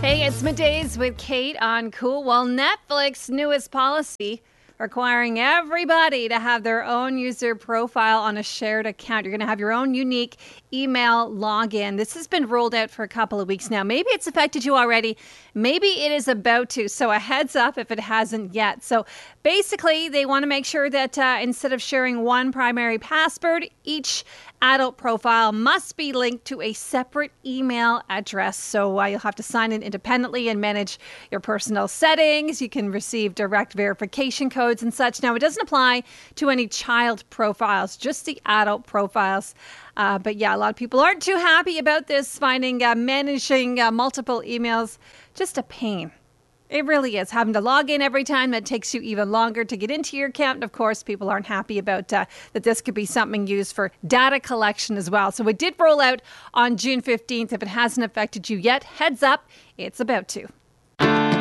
Hey, it's Middays with Kate on Cool. Well, Netflix's newest policy requiring everybody to have their own user profile on a shared account. You're going to have your own unique email login. This has been rolled out for a couple of weeks now. Maybe it's affected you already. Maybe it is about to. So a heads up if it hasn't yet. So basically, they want to make sure that instead of sharing one primary password, each adult profile must be linked to a separate email address. So you'll have to sign in independently and manage your personal settings. You can receive direct verification codes and such. Now, it doesn't apply to any child profiles, just the adult profiles. But yeah, a lot of people aren't too happy about this, finding managing multiple emails just a pain. It really is. Having to log in every time, that takes you even longer to get into your account. And of course, people aren't happy about that this could be something used for data collection as well. So it did roll out on June 15th. If it hasn't affected you yet, heads up, it's about to.